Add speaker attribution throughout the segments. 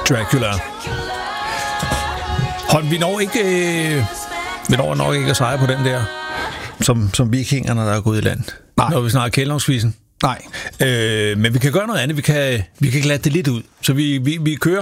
Speaker 1: Dracula. Hold, vi når nok ikke at sejre på den der, som vikingerne, der er gået i land.
Speaker 2: Nej.
Speaker 1: Når vi snakker kældnavnsquizzen.
Speaker 2: Nej.
Speaker 1: Men vi kan gøre noget andet. Vi kan glatte det lidt ud. Så vi kører.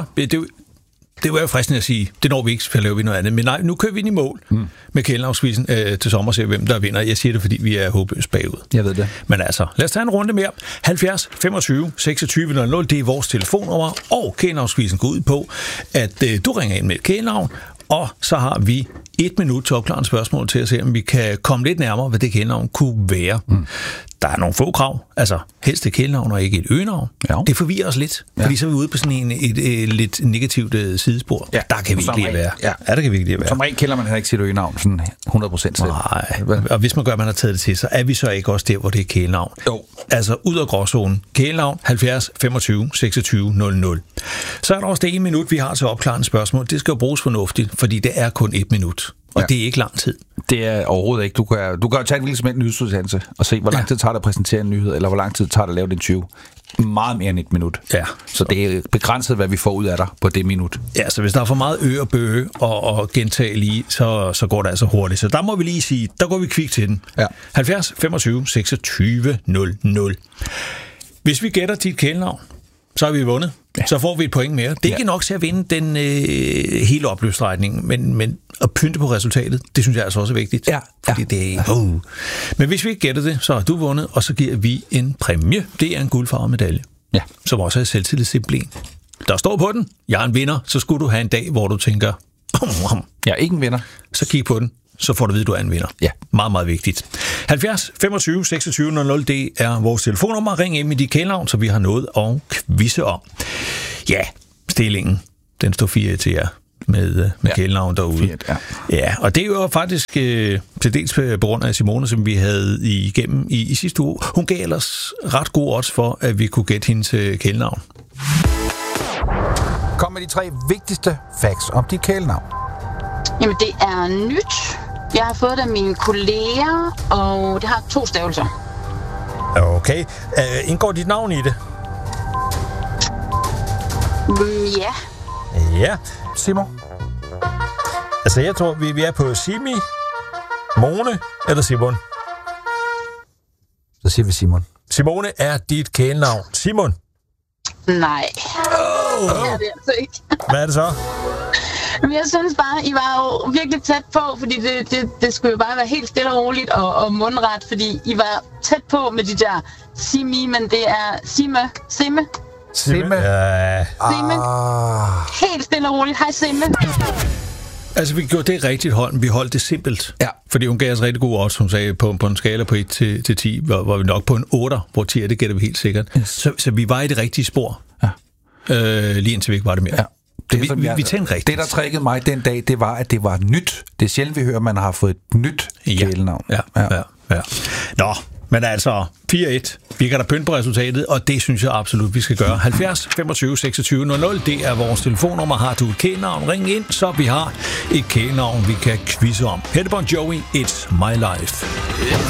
Speaker 1: Det var jo fristende at sige, det når vi ikke, så laver vi noget andet. Men nej, nu kører vi ind i mål med kældnavnsquizzen til sommer og ser, hvem der vinder. Jeg siger det, fordi vi er håbløst bagud.
Speaker 2: Jeg ved det.
Speaker 1: Men altså, lad os tage en runde mere. 70 25 26 00, det er vores telefonnummer, og kældnavnsquizzen går ud på, at du ringer ind med et kældnavn, og så har vi 1 minut til opklarende spørgsmål til at se, om vi kan komme lidt nærmere, hvad det kældnavn kunne være. Der er nogle få krav, altså helst et kældnavn og ikke et øgenavn. Ja. Det forvirrer os lidt, fordi så er vi ude på sådan et lidt negativt sidespor. Ja. Der kan vi ikke lide at være. Ja, der kan vi ikke lide at være.
Speaker 2: Som regel kælder man heller ikke sit øgenavn sådan 100% selv.
Speaker 1: Nej, og hvis man gør, at man har taget det til, så er vi så ikke også der, hvor det er kældnavn.
Speaker 2: Jo.
Speaker 1: Altså ud af gråzonen. Kældnavn 70 25 26 00. Så er der også det 1 minut, vi har til opklarende spørgsmål. Det skal jo bruges fornuftigt, fordi det er kun 1 minut. Og det er ikke lang tid.
Speaker 2: Det er overhovedet ikke. Du kan jo tage en hvilken som helst nyhedsudsendelse og se, hvor lang tid tager det at præsentere en nyhed, eller hvor lang tid tager det at lave den 20. Meget mere end 1 minut. Ja. Så det er begrænset, hvad vi får ud af dig på det minut. Ja, så hvis der er for meget og bøge og gentage lige, så går det altså hurtigt. Så der må vi lige sige, der går vi kvikt til den. Ja. 70 25 26 00. Hvis vi gætter dit kældnavn, så har vi vundet. Ja. Så får vi et point mere. Det er ikke nok til at vinde den hele opløbsstrækning, men at pynte på resultatet, det synes jeg altså også er vigtigt. Ja. Fordi det er... Men hvis vi ikke gætter det, så har du vundet, og så giver vi en præmie. Det er en guldfarvet medalje, som også er selvtillidsemblem. Der står på den, jeg er en vinder, så skulle du have en dag, hvor du tænker, jeg er ikke en vinder.
Speaker 1: Så kig på den, så får du at vide, at du er en vinder. Ja. Meget, meget vigtigt. 70 25 26 00, det er vores telefonnummer. Ring ind med dit kældnavn, så vi har noget at quizze om. Ja, stillingen, den står 4 til jer med kældnavn derude. 4, ja, og det er jo faktisk til dels på grund af Simone, som vi havde igennem i sidste uge. Hun gav ellers ret gode odds for, at vi kunne gætte hendes kældnavn.
Speaker 2: Kom med de 3 vigtigste facts om dit kældnavn.
Speaker 3: Jamen, det er nyt. Jeg har fået det af mine kolleger, og det har 2 stavelser.
Speaker 1: Okay. Indgår dit navn i det?
Speaker 3: Ja.
Speaker 1: Ja. Simon? Altså, jeg tror, vi er på Simi, Mone eller Simon.
Speaker 2: Så siger vi Simon.
Speaker 1: Simone er dit kælenavn. Simon?
Speaker 3: Nej. Det er det altså ikke.
Speaker 1: Hvad er det så?
Speaker 3: Men jeg synes bare, I var jo virkelig tæt på, fordi det skulle jo bare være helt stille og roligt og mundret, fordi I var tæt på med de der Simi, men det er Simme.
Speaker 1: Simme?
Speaker 3: Simme. Helt stille og roligt. Hej Simme.
Speaker 1: Altså, vi gjorde det rigtigt hold. Vi holdt det simpelt. Ja. Fordi hun gav os rigtig gode odds. Hun sagde, på en skala på 1 til 10, var vi nok på en 8, hvor 10 det gætter vi helt sikkert. Yes. Så vi var i det rigtige spor. Ja. Lige indtil vi ikke var det mere. Ja. Vi tænkte rigtigt.
Speaker 2: Det, der trækkede mig den dag, det var, at det var nyt. Det er sjældent, vi hører, at man har fået et nyt kælenavn.
Speaker 1: Ja. Nå, men altså 4-1. Vi kan da pynte på resultatet, og det synes jeg absolut, vi skal gøre. 70 25 26 00, det er vores telefonnummer. Har du et kælenavn, ring ind, så vi har et kælenavn, vi kan quizze om. Her er det Bon Jovi, It's My Life.